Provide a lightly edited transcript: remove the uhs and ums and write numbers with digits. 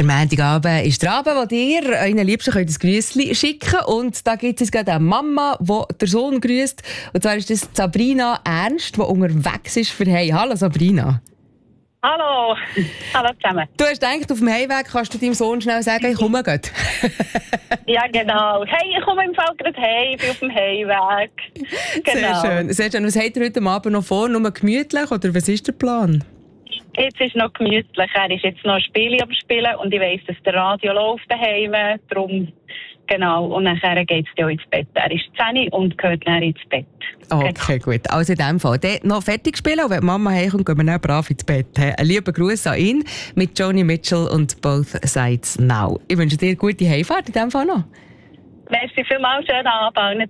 Der Montagabend ist der Abend, wo ihr euren Liebsten ein Grüßchen schicken könnt. Und da gibt es gerade eine Mama, die der Sohn grüßt. Und zwar ist das Sabrina Ernst, die unterwegs ist für Hey. Hallo Sabrina. Hallo. Hallo zusammen. Du hast gedacht, auf dem Heimweg kannst du deinem Sohn schnell sagen, ich komme gerade. Ja, genau. Hey, ich komme im Fall gerade heim, ich bin auf dem Heimweg. Genau. Sehr schön. Sehr schön. Was habt ihr heute Abend noch vor? Nur gemütlich oder was ist der Plan? Jetzt ist noch gemütlich. Er ist jetzt noch ein Spiel am Spielen und ich weiss, dass der Radio läuft daheim. Darum, genau. Und nachher geht es ins Bett. Er ist 10 und gehört dann ins Bett. Okay, gut. Also in dem Fall. Dann noch fertig spielen und wenn die Mama heimkommt, gehen wir dann brav ins Bett. Ein lieber Gruß an ihn mit Joni Mitchell und Both Sides Now. Ich wünsche dir gute Heimfahrt in dem Fall noch. Merci vielmals, schönen Abend.